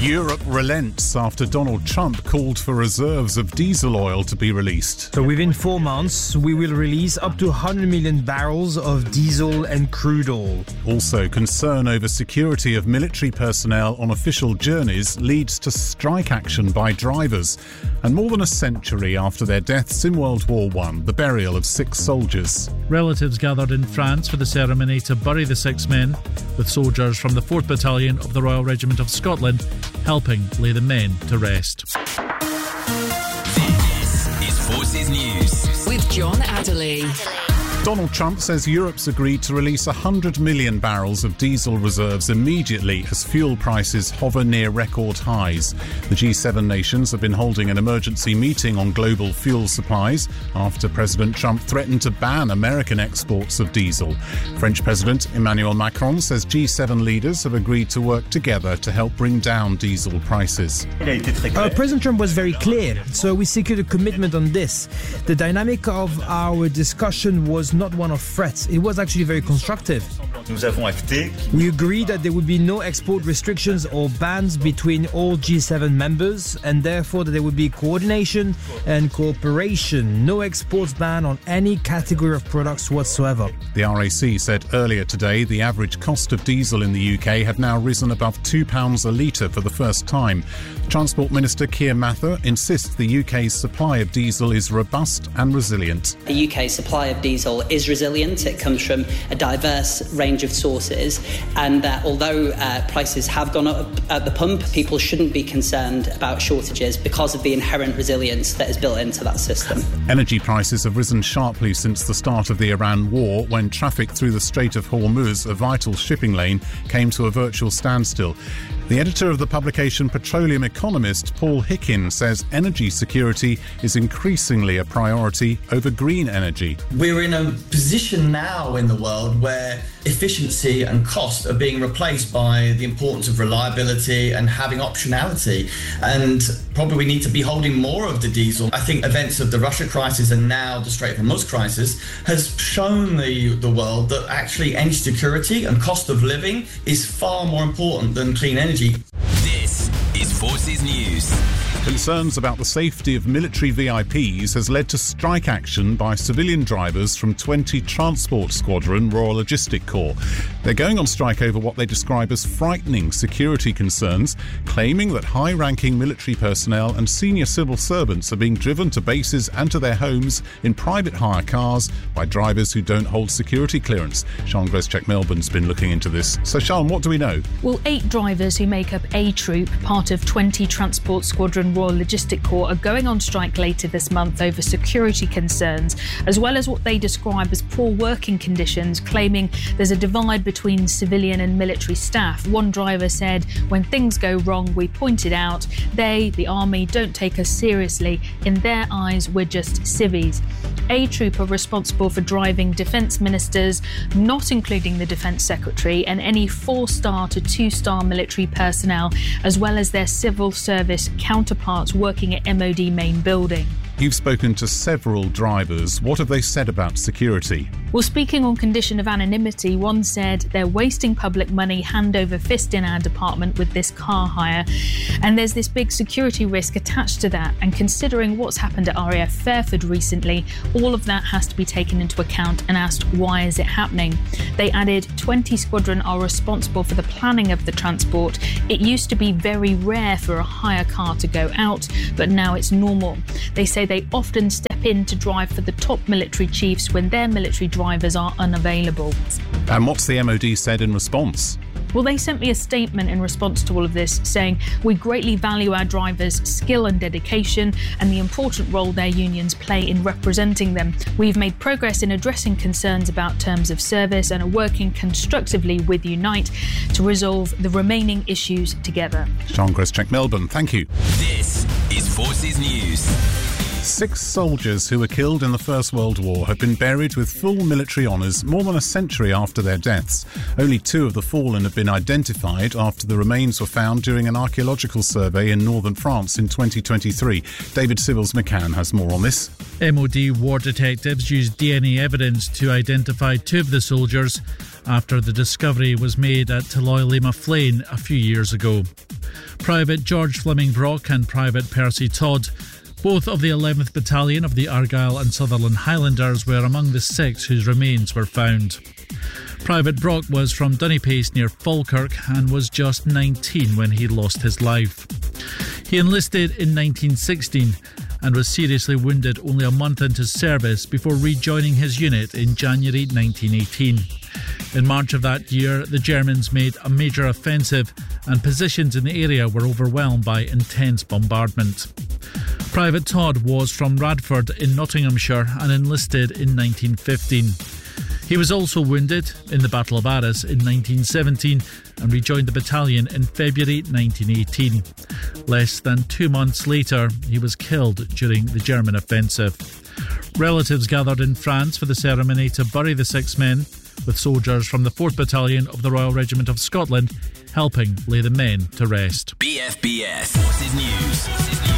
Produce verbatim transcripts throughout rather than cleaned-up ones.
Europe relents after Donald Trump called for reserves of diesel oil to be released. So within four months, we will release up to one hundred million barrels of diesel and crude oil. Also, concern over security of military personnel on official journeys leads to strike action by drivers. And more than a century after their deaths in World War One, the burial of six soldiers. Relatives gathered in France for the ceremony to bury the six men, with soldiers from the fourth Battalion of the Royal Regiment of Scotland helping lay the men to rest. This is Forces News with John Adderley. Donald Trump says Europe's agreed to release one hundred million barrels of diesel reserves immediately as fuel prices hover near record highs. The G seven nations have been holding an emergency meeting on global fuel supplies after President Trump threatened to ban American exports of diesel. French President Emmanuel Macron says G seven leaders have agreed to work together to help bring down diesel prices. Uh, President Trump was very clear, so we secured a commitment on this. The dynamic of our discussion was not one of threats. It was actually very constructive. We agreed that there would be no export restrictions or bans between all G seven members, and therefore that there would be coordination and cooperation. No exports ban on any category of products whatsoever. The R A C said earlier today the average cost of diesel in the U K had now risen above two pounds a litre for the first time. Transport Minister Keir Mather insists the U K's supply of diesel is robust and resilient. The U K supply of diesel is resilient. It comes from a diverse range of sources, and that although uh, prices have gone up at the pump, people shouldn't be concerned about shortages because of the inherent resilience that is built into that system. Energy prices have risen sharply since the start of the Iran war, when traffic through the Strait of Hormuz, a vital shipping lane, came to a virtual standstill. The editor of the publication Petroleum Economist, Paul Hickin, says energy security is increasingly a priority over green energy. We're in a position now in the world where efficiency and cost are being replaced by the importance of reliability and having optionality. And probably we need to be holding more of the diesel. I think events of the Russia crisis and now the Strait of Hormuz crisis has shown the, the world that actually energy security and cost of living is far more important than clean energy. This is Forces News. Concerns about the safety of military V I Ps has led to strike action by civilian drivers from twenty Transport Squadron Royal Logistic Corps. They're going on strike over what they describe as frightening security concerns, claiming that high-ranking military personnel and senior civil servants are being driven to bases and to their homes in private hire cars by drivers who don't hold security clearance. Sian Greszczyk-Melbourne's been looking into this. So, Sian, what do we know? Well, eight drivers who make up A Troop, part of twenty Transport Squadron Royal Logistic Corps, are going on strike later this month over security concerns, as well as what they describe as poor working conditions, claiming there's a divide between civilian and military staff. One driver said, "When things go wrong, we point it out. They, the army, don't take us seriously. In their eyes, we're just civvies." A Troop are responsible for driving defence ministers, not including the Defence Secretary, and any four-star to two-star military personnel, as well as their civil service counterparts working at M O D main building. You've spoken to several drivers. What have they said about security? Well, speaking on condition of anonymity, one said they're wasting public money hand over fist in our department with this car hire, and there's this big security risk attached to that, and considering what's happened at R A F Fairford recently, all of that has to be taken into account and asked, why is it happening? They added twenty squadron are responsible for the planning of the transport. It used to be very rare for a hire car to go out, but now it's normal. They say they often step in to drive for the top military chiefs when their military drivers are unavailable. And what's the M O D said in response? Well, they sent me a statement in response to all of this saying, "We greatly value our drivers' skill and dedication and the important role their unions play in representing them. We've made progress in addressing concerns about terms of service and are working constructively with Unite to resolve the remaining issues together." Sian Greszczyk-Melbourne, thank you. This is Forces News. Six soldiers who were killed in the First World War have been buried with full military honours more than a century after their deaths. Only two of the fallen have been identified after the remains were found during an archaeological survey in northern France in twenty twenty-three. David Sibbles-McCann has more on this. M O D war detectives used D N A evidence to identify two of the soldiers after the discovery was made at Tuloy Lima Flain a few years ago. Private George Fleming Brock and Private Percy Todd, both of the eleventh Battalion of the Argyll and Sutherland Highlanders, were among the six whose remains were found. Private Brock was from Dunipace near Falkirk and was just nineteen when he lost his life. He enlisted in nineteen sixteen and was seriously wounded only a month into service before rejoining his unit in January nineteen eighteen. In March of that year, the Germans made a major offensive and positions in the area were overwhelmed by intense bombardment. Private Todd was from Radford in Nottinghamshire and enlisted in nineteen fifteen. He was also wounded in the Battle of Arras in nineteen seventeen and rejoined the battalion in February nineteen eighteen. Less than two months later, he was killed during the German offensive. Relatives gathered in France for the ceremony to bury the six men, with soldiers from the fourth Battalion of the Royal Regiment of Scotland helping lay the men to rest. B F B S Forces News. Forces News.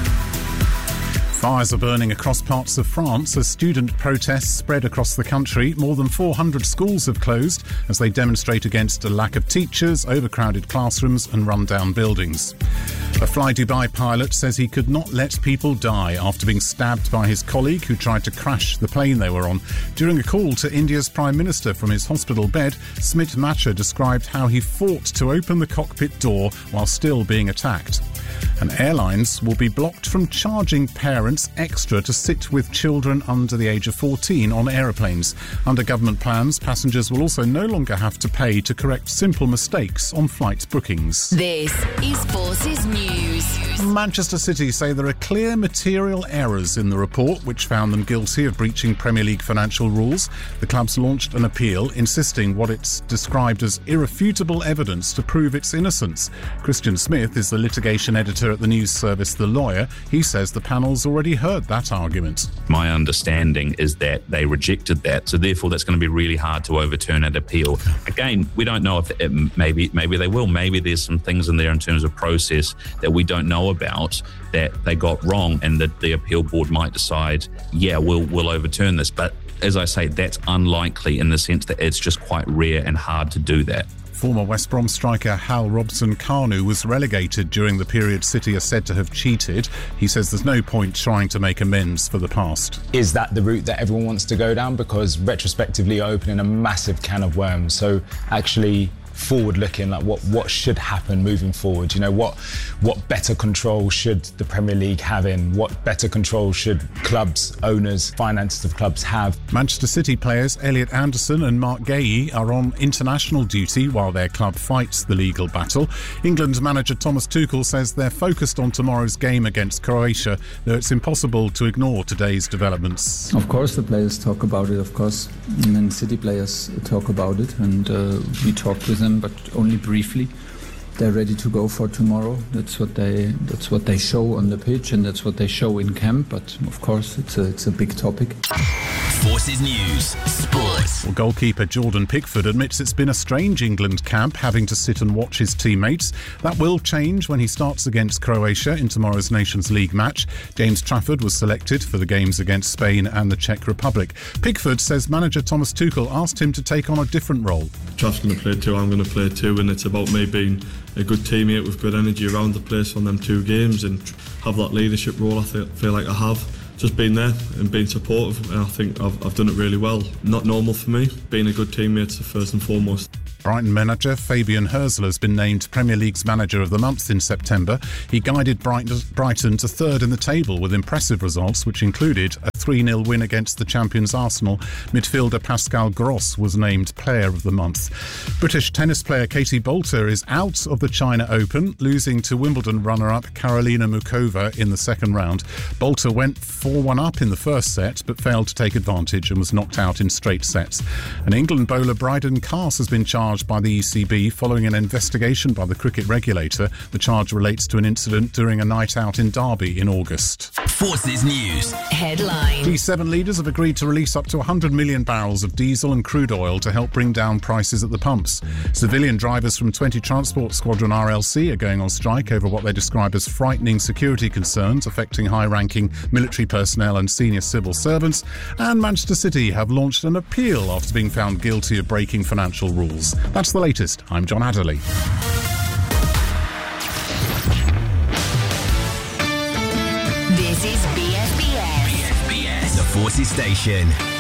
Fires are burning across parts of France as student protests spread across the country. More than four hundred schools have closed as they demonstrate against a lack of teachers, overcrowded classrooms and run-down buildings. A Fly Dubai pilot says he could not let people die after being stabbed by his colleague who tried to crash the plane they were on. During a call to India's Prime Minister from his hospital bed, Smit Macha described how he fought to open the cockpit door while still being attacked. And airlines will be blocked from charging parents extra to sit with children under the age of fourteen on aeroplanes. Under government plans, passengers will also no longer have to pay to correct simple mistakes on flight bookings. This is Forces News. Manchester City say there are clear material errors in the report which found them guilty of breaching Premier League financial rules. The club's launched an appeal insisting what it's described as irrefutable evidence to prove its innocence. Christian Smith is the litigation editor at the news service The Lawyer. He says the panel's already heard that argument. My understanding is that they rejected that, so therefore that's going to be really hard to overturn an appeal. Again, we don't know if it, maybe maybe they will. Maybe there's some things in there in terms of process that we don't know about that they got wrong, and that the appeal board might decide, yeah, we'll we'll overturn this. But as I say, that's unlikely in the sense that it's just quite rare and hard to do that. Former West Brom striker Hal Robson-Kanu was relegated during the period City are said to have cheated. He says there's no point trying to make amends for the past. Is that the route that everyone wants to go down? Because retrospectively opening a massive can of worms. So actually forward looking, like what what should happen moving forward, you know, what what better control should the Premier League have in, what better control should clubs, owners, finances of clubs have. Manchester City players Elliot Anderson and Mark Gahey are on international duty while their club fights the legal battle. England manager Thomas Tuchel says they're focused on tomorrow's game against Croatia, though it's impossible to ignore today's developments. Of course the players talk about it, of course, and City players talk about it, and uh, we talked with them, but only briefly. They're ready to go for tomorrow. That's what they that's what they show on the pitch, and that's what they show in camp. But of course, it's a it's a big topic. Forces News Sports. Well, goalkeeper Jordan Pickford admits it's been a strange England camp, having to sit and watch his teammates. That will change when he starts against Croatia in tomorrow's Nations League match. James Trafford was selected for the games against Spain and the Czech Republic. Pickford says manager Thomas Tuchel asked him to take on a different role. Traff's going to play too, I'm going to play too, and it's about me being a good teammate with good energy around the place on them two games and have that leadership role I feel like I have. Just being there and being supportive, and I think I've, I've done it really well. Not normal for me. Being a good teammate first and foremost. Brighton manager Fabian Herzl has been named Premier League's Manager of the Month in September. He guided Brighton to third in the table with impressive results, which included a three nil win against the champions Arsenal. Midfielder Pascal Gross was named Player of the Month. British tennis player Katie Boulter is out of the China Open, losing to Wimbledon runner-up Karolina Mukova in the second round. Boulter went four one up in the first set, but failed to take advantage and was knocked out in straight sets. And England bowler Bryden Cass has been charged by the E C B following an investigation by the cricket regulator. The charge relates to an incident during a night out in Derby in August. Forces News Headline. G seven leaders have agreed to release up to one hundred million barrels of diesel and crude oil to help bring down prices at the pumps. Civilian drivers from twenty Transport Squadron R L C are going on strike over what they describe as frightening security concerns affecting high-ranking military personnel and senior civil servants. And Manchester City have launched an appeal after being found guilty of breaking financial rules. That's the latest. I'm John Adderley. Forces station.